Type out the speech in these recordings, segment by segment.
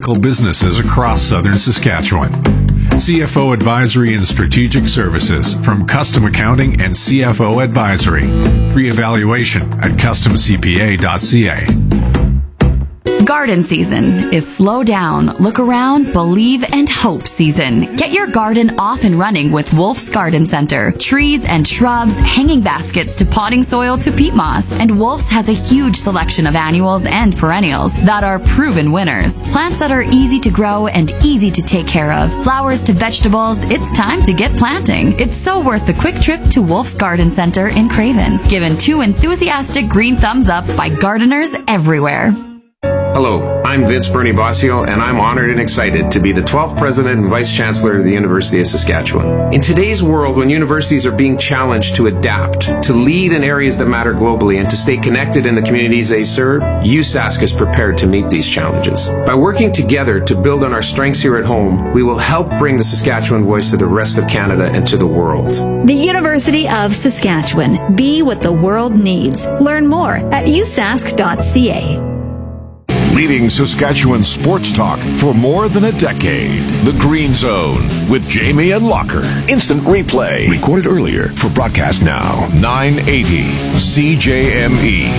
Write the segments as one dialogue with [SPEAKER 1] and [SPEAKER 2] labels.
[SPEAKER 1] local businesses across southern Saskatchewan. CFO Advisory and Strategic Services from Custom Accounting and CFO Advisory. Free evaluation at customcpa.ca.
[SPEAKER 2] Garden season is slow down, look around, believe, and hope season. Get your garden off and running with Wolf's Garden Center. Trees and shrubs, hanging baskets to potting soil to peat moss. And Wolf's has a huge selection of annuals and perennials that are proven winners. Plants that are easy to grow and easy to take care of. Flowers to vegetables, it's time to get planting. It's so worth the quick trip to Wolf's Garden Center in Craven. Given 2 enthusiastic green thumbs up by gardeners everywhere.
[SPEAKER 3] Hello, I'm Vince Bernie Bossio, and I'm honored and excited to be the 12th President and Vice Chancellor of the University of Saskatchewan. In today's world, when universities are being challenged to adapt, to lead in areas that matter globally, and to stay connected in the communities they serve, USask is prepared to meet these challenges. By working together to build on our strengths here at home, we will help bring the Saskatchewan voice to the rest of Canada and to the world.
[SPEAKER 4] The University of Saskatchewan. Be what the world needs. Learn more at usask.ca.
[SPEAKER 5] Leading Saskatchewan sports talk for more than a decade. The Green Zone with Jamie and Locker. Instant replay. Recorded earlier for broadcast now. 980 CJME.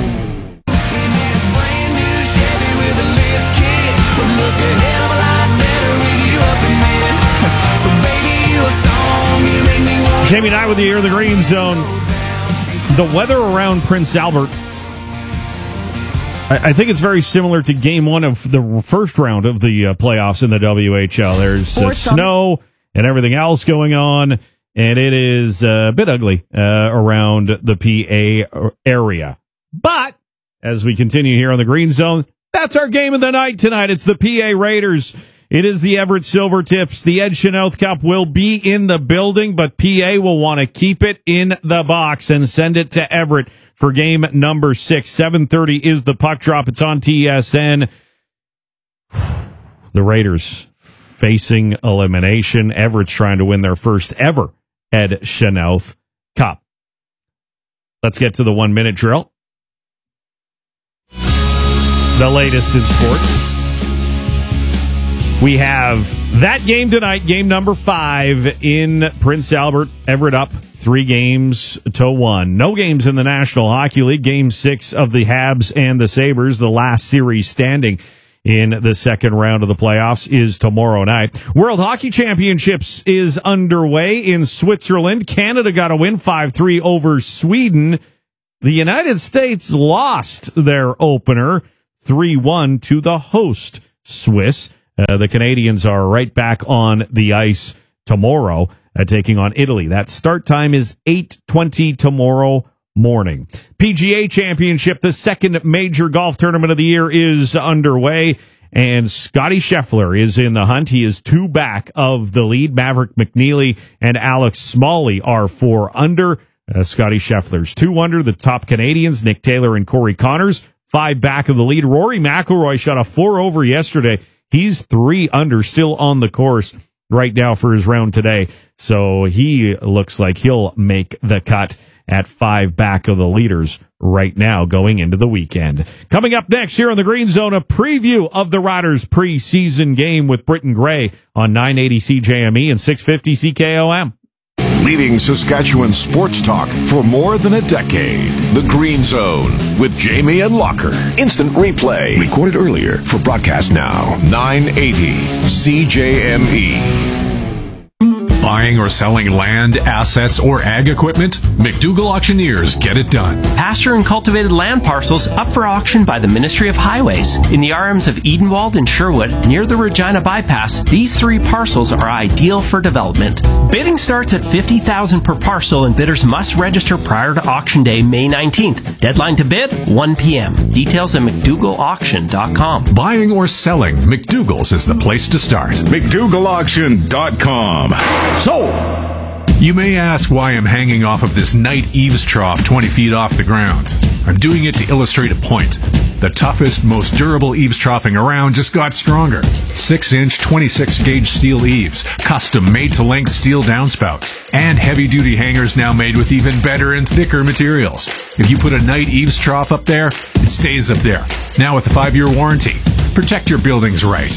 [SPEAKER 6] Jamie and I with you here in the Green Zone. The weather around Prince Albert, I think it's very similar to game one of the first round of the playoffs in the WHL. There's snow and everything else going on, and it is a bit ugly around the PA area. But as we continue here on the Green Zone, that's our game of the night tonight. It's the PA Raiders. It is the Everett Silvertips. The Ed Chenoweth Cup will be in the building, but PA will want to keep it in the box and send it to Everett for game number 6. 7:30 is the puck drop. It's on TSN. The Raiders facing elimination. Everett's trying to win their first ever Ed Chenoweth Cup. Let's get to the 1-minute drill. The latest in sports. We have that game tonight, game number 5 in Prince Albert. Everett up 3-1. No games in the National Hockey League. Game 6 of the Habs and the Sabres, the last series standing in the second round of the playoffs, is tomorrow night. World Hockey Championships is underway in Switzerland. Canada got a win 5-3 over Sweden. The United States lost their opener 3-1 to the host Swiss. The Canadians are right back on the ice tomorrow, taking on Italy. That start time is 8:20 tomorrow morning. PGA Championship, the second major golf tournament of the year, is underway, and Scotty Scheffler is in the hunt. He is 2 back of the lead. Maverick McNeely and Alex Smalley are 4 under. Scotty Scheffler's 2 under. The top Canadians, Nick Taylor and Corey Connors, 5 back of the lead. Rory McIlroy shot a 4 over yesterday. He's 3 under, still on the course right now for his round today. So he looks like he'll make the cut at 5 back of the leaders right now going into the weekend. Coming up next here on the Green Zone, a preview of the Riders preseason game with Britton Gray on 980 CJME and 650 CKOM.
[SPEAKER 5] Leading Saskatchewan sports talk for more than a decade. The Green Zone with Jamie and Locker. Instant replay. Recorded earlier for broadcast now. 980 CJME.
[SPEAKER 1] Buying or selling land, assets, or ag equipment? McDougall Auctioneers get it done.
[SPEAKER 7] Pasture and cultivated land parcels up for auction by the Ministry of Highways. In the RMs of Edenwald and Sherwood, near the Regina Bypass, these 3 parcels are ideal for development. Bidding starts at $50,000 per parcel, and bidders must register prior to auction day, May 19th. Deadline to bid, 1 p.m. Details at McDougallAuction.com.
[SPEAKER 1] Buying or selling, McDougall's is the place to start.
[SPEAKER 5] McDougallAuction.com.
[SPEAKER 1] Sold! You may ask why I'm hanging off of this Knight eaves trough 20 feet off the ground. I'm doing it to illustrate a point. The toughest, most durable eaves troughing around just got stronger. 6-inch, 26-gauge steel eaves, custom made-to-length steel downspouts, and heavy-duty hangers now made with even better and thicker materials. If you put a Knight eaves trough up there, it stays up there. Now with a 5-year warranty. Protect your buildings right.